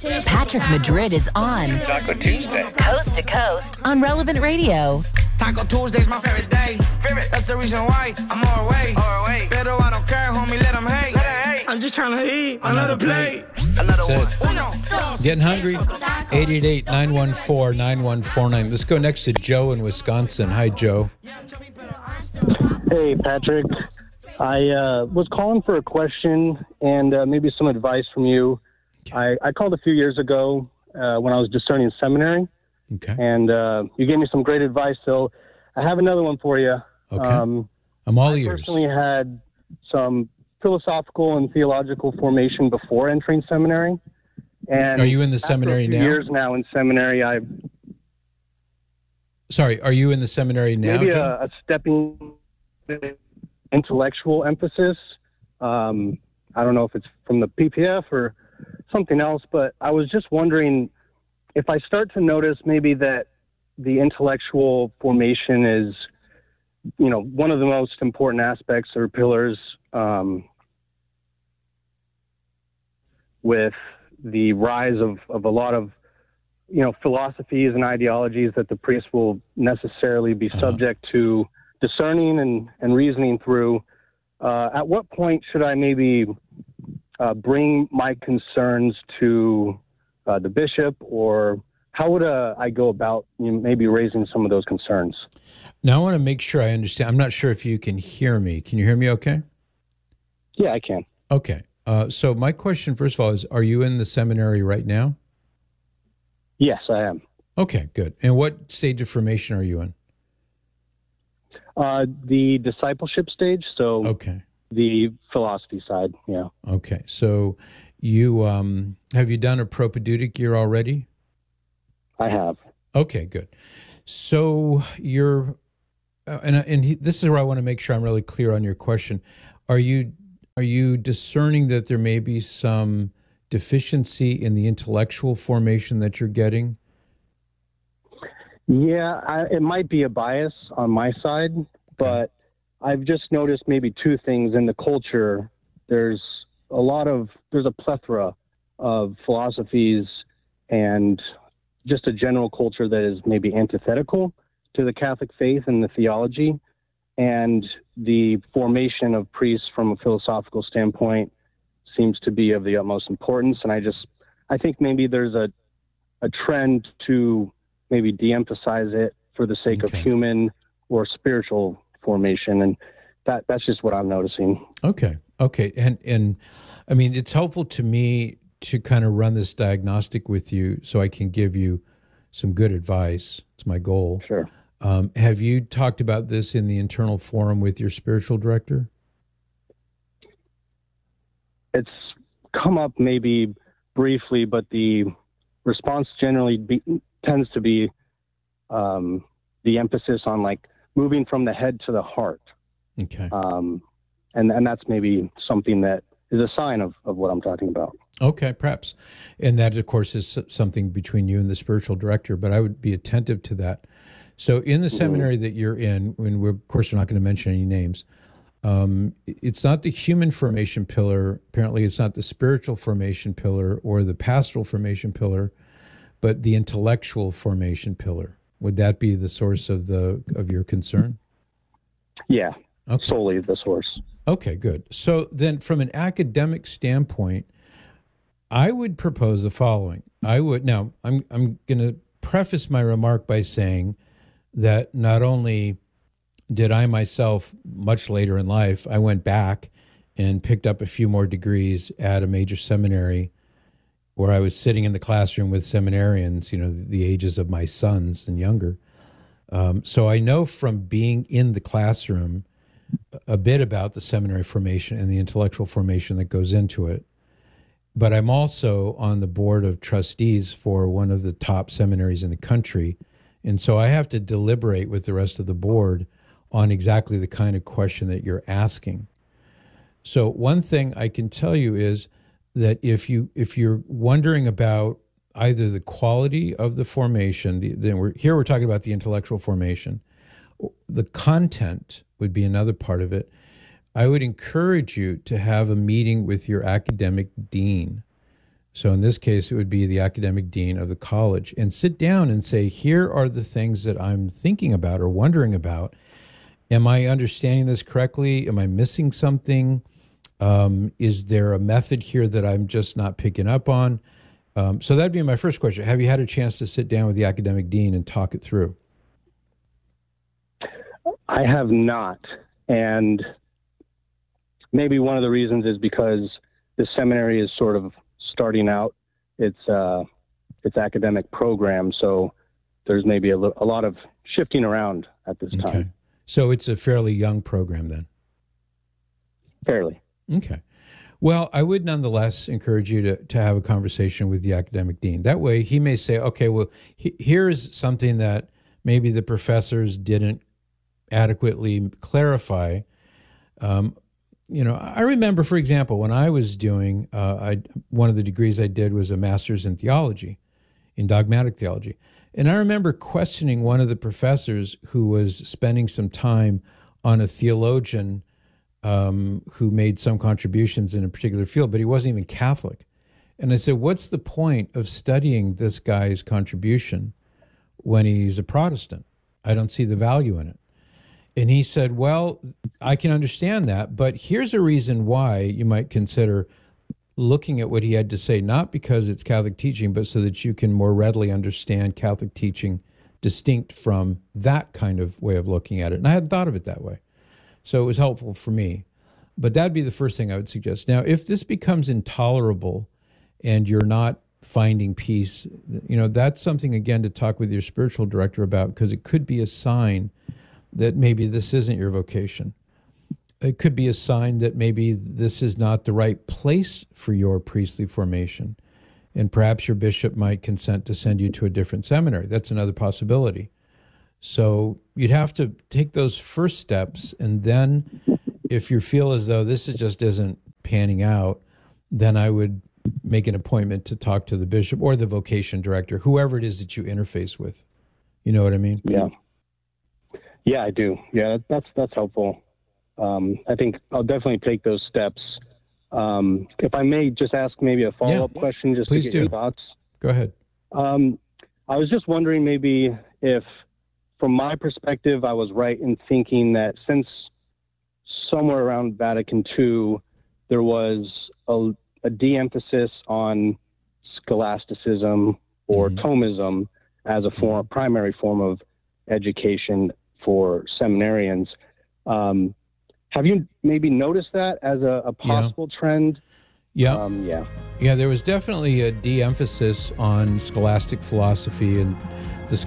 Patrick Madrid is on Taco Tuesday. Coast to Coast on Relevant Radio. Taco Tuesday's my favorite day. That's the reason why I'm all away. Pero I don't care, homie, let them hate. I'm just trying to eat another plate. Another one. Getting hungry? 888-914-9149. Let's go next to Joe in Wisconsin. Hi, Joe. Hey, Patrick. I was calling for a question and maybe some advice from you. I called a few years ago when I was discerning seminary. Okay. And you gave me some great advice, so I have another one for you. Okay. I'm all ears. I personally had some philosophical and theological formation before entering seminary. And are you in the seminary now? Years now in seminary, Sorry, are you in the seminary now? Maybe Joe? a stepping intellectual emphasis. I don't know if it's from the PPF or something else, but I was just wondering if I start to notice maybe that the intellectual formation is, one of the most important aspects or pillars with the rise of a lot of, philosophies and ideologies that the priest will necessarily be subject to discerning and reasoning through. At what point should I maybe bring my concerns to the bishop, or how would I go about maybe raising some of those concerns? Now, I want to make sure I understand. I'm not sure if you can hear me. Can you hear me okay? Yeah, I can. Okay. So my question, first of all, is, are you in the seminary right now? Yes, I am. Okay, good. And what stage of formation are you in? The discipleship stage, so okay. The philosophy side, yeah. Okay, so you have you done a propedeutic year already? I have. Okay, good. So you're, this is where I want to make sure I'm really clear on your question. Are you discerning that there may be some deficiency in the intellectual formation that you're getting? Yeah, it might be a bias on my side, but I've just noticed maybe two things in the culture. There's a plethora of philosophies and just a general culture that is maybe antithetical to the Catholic faith and the theology, and the formation of priests from a philosophical standpoint seems to be of the utmost importance. And I think maybe there's a trend to maybe de-emphasize it for the sake of human or spiritual formation. And that's just what I'm noticing. Okay. And I mean, it's helpful to me to kind of run this diagnostic with you so I can give you some good advice. It's my goal. Sure. Have you talked about this in the internal forum with your spiritual director? It's come up maybe briefly, but the response generally tends to be the emphasis on like moving from the head to the heart. Okay. And that's maybe something that is a sign of what I'm talking about. Okay, perhaps. And that, of course, is something between you and the spiritual director, but I would be attentive to that. So in the seminary that you're in, and of course, we're not going to mention any names, it's not the human formation pillar. Apparently, it's not the spiritual formation pillar or the pastoral formation pillar, but the intellectual formation pillar. Would that be the source of your concern? Yeah, okay. Solely the source. Okay, good. So then from an academic standpoint, I would propose the following. Now, I'm going to preface my remark by saying that not only did I myself, much later in life, I went back and picked up a few more degrees at a major seminary where I was sitting in the classroom with seminarians, the ages of my sons and younger. So I know from being in the classroom a bit about the seminary formation and the intellectual formation that goes into it. But I'm also on the board of trustees for one of the top seminaries in the country. And so I have to deliberate with the rest of the board on exactly the kind of question that you're asking. So one thing I can tell you is that if you're wondering about either the quality of the formation, then we're talking about the intellectual formation, the content would be another part of it. I would encourage you to have a meeting with your academic dean So in this case, it would be the academic dean of the college, and sit down and say, here are the things that I'm thinking about or wondering about. Am I understanding this correctly? Am I missing something? Is there a method here that I'm just not picking up on? So that'd be my first question. Have you had a chance to sit down with the academic dean and talk it through? I have not. And maybe one of the reasons is because the seminary is sort of starting out its academic program. So there's maybe a lot of shifting around at this time. So it's a fairly young program then? Fairly. Okay. Well, I would nonetheless encourage you to have a conversation with the academic dean. That way he may say, okay, well, here's something that maybe the professors didn't adequately clarify. I remember, for example, when I was doing, one of the degrees I did was a master's in theology, in dogmatic theology. And I remember questioning one of the professors who was spending some time on a theologian who made some contributions in a particular field, but he wasn't even Catholic. And I said, what's the point of studying this guy's contribution when he's a Protestant? I don't see the value in it. And he said, well, I can understand that, but here's a reason why you might consider looking at what he had to say, not because it's Catholic teaching, but so that you can more readily understand Catholic teaching distinct from that kind of way of looking at it. And I hadn't thought of it that way. So it was helpful for me. But that'd be the first thing I would suggest. Now, if this becomes intolerable and you're not finding peace, that's something, again, to talk with your spiritual director about, because it could be a sign that maybe this isn't your vocation. It could be a sign that maybe this is not the right place for your priestly formation. And perhaps your bishop might consent to send you to a different seminary. That's another possibility. So you'd have to take those first steps. And then if you feel as though this just isn't panning out, then I would make an appointment to talk to the bishop or the vocation director, whoever it is that you interface with. You know what I mean? Yeah. Yeah, I do. Yeah, that's helpful. I think I'll definitely take those steps. If I may just ask maybe a follow-up question, just please to get your thoughts. Go ahead. I was just wondering maybe if, from my perspective, I was right in thinking that since somewhere around Vatican II, there was a de-emphasis on scholasticism or Thomism as a primary form of education for seminarians. Have you maybe noticed that as a possible trend? Yeah. Yeah, there was definitely a de-emphasis on scholastic philosophy and